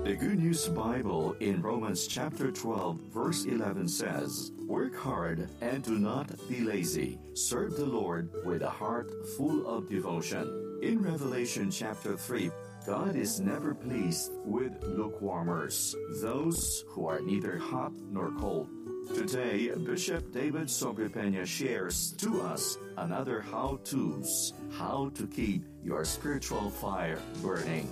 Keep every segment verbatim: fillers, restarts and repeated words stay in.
The Good News Bible in Romans chapter twelve verse eleven says, "Work hard and do not be lazy. Serve the Lord with a heart full of devotion." In Revelation chapter three, God is never pleased with lukewarmers, those who are neither hot nor cold. Today, Bishop David Sobrepena shares to us another how-tos, how to keep your spiritual fire burning.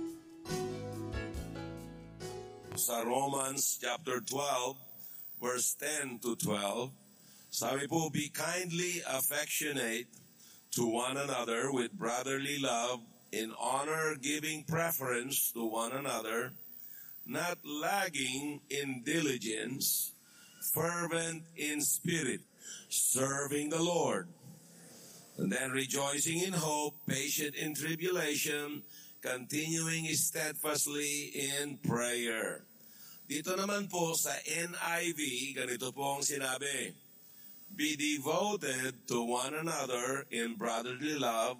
Sa Romans chapter twelve, verse ten to twelve, sabi po, "Be kindly affectionate to one another with brotherly love, in honor giving preference to one another, not lagging in diligence, fervent in spirit, serving the Lord, and then rejoicing in hope, patient in tribulation, continuing steadfastly in prayer." Dito naman po sa N I V, ganito po ang sinabi, "Be devoted to one another in brotherly love,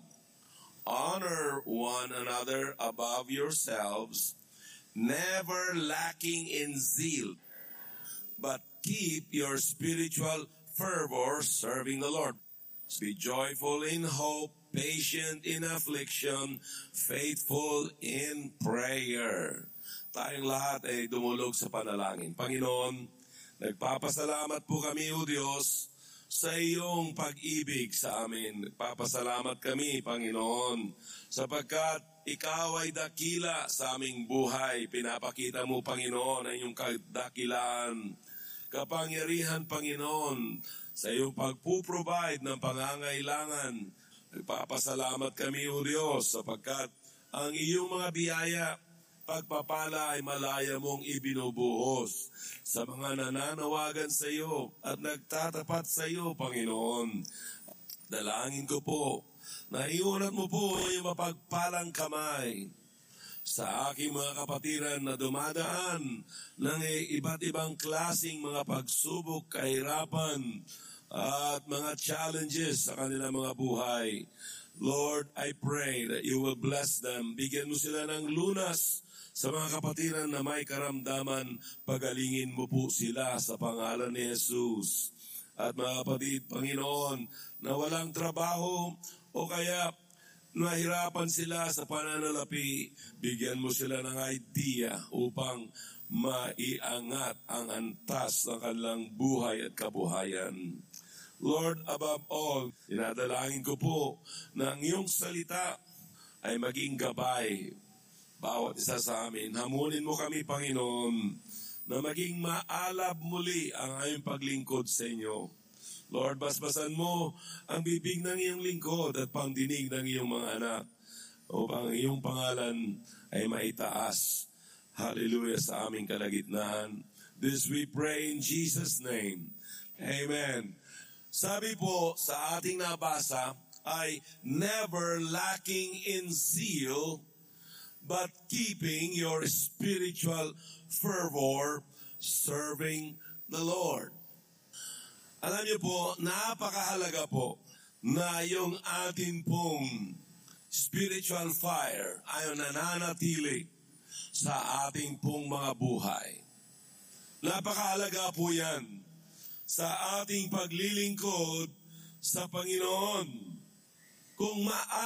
honor one another above yourselves, never lacking in zeal, but keep your spiritual fervor serving the Lord. Be joyful in hope, patient in affliction, faithful in prayer." Tayong lahat ay dumulog sa panalangin. Panginoon, nagpapasalamat po kami, O Diyos, sa iyong pag-ibig sa amin. Nagpapasalamat kami, Panginoon, sapagkat ikaw ay dakila sa aming buhay. Pinapakita mo, Panginoon, ang iyong kadakilaan. Kapangyarihan, Panginoon, sa iyong pagpuprovide ng pangangailangan. Nagpapasalamat kami, O Diyos, sapagkat ang iyong mga biyaya, pagpapala ay malaya mong ibinubuhos sa mga nananawagan sa iyo at nagtatapat sa iyo, Panginoon. Dalangin ko po na iunat mo po yung mapagpalang kamay sa aking mga kapatiran na dumadaan ng iba't ibang klasing mga pagsubok, kahirapan at mga challenges sa kanilang mga buhay. Lord, I pray that you will bless them. Bigyan mo sila ng lunas sa mga kapatiran na may karamdaman. Pagalingin mo po sila sa pangalan ni Jesus. At mga kapatid, Panginoon, na walang trabaho o kaya nahirapan sila sa pananalapi, bigyan mo sila ng idea upang maiangat ang antas ng kanilang buhay at kabuhayan. Lord, above all, dinadalangin ko po na ang iyong salita ay maging gabay bawat isa sa amin. Hamunin mo kami, Panginoon, na maging maalab muli ang aming paglingkod sa inyo. Lord, basbasan mo ang bibig ng iyong lingkod at pangdinig ng iyong mga anak upang ang iyong pangalan ay maitaas. Hallelujah sa aming kalagitnaan. This we pray in Jesus' name. Amen. Sabi po sa ating nabasa ay never lacking in zeal, but keeping your spiritual fervor serving the Lord. Alam niyo po, napakahalaga po na yung atin pong spiritual fire ay nananatili sa ating pong mga buhay. Napakahalaga po yan sa ating paglilingkod sa Panginoon. Kung ma